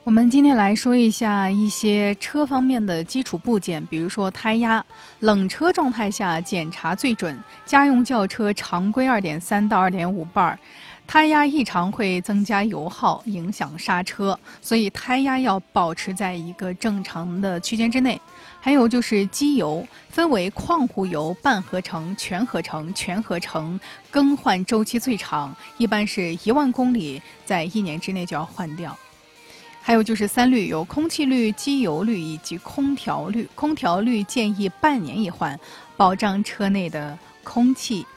我们今天来说一下一些车方面的基础部件，比如说胎压。冷车状态下检查最准，家用轿车常规2.3到2.5磅。胎压异常会增加油耗，影响刹车，所以胎压要保持在一个正常的区间之内。还有就是机油，分为矿物油、半合成、全合成、全合成，更换周期最长，一般是1万公里，在1年之内就要换掉。还有就是3滤，有空气滤、机油滤以及空调滤。空调滤建议半年一换，保障车内的空气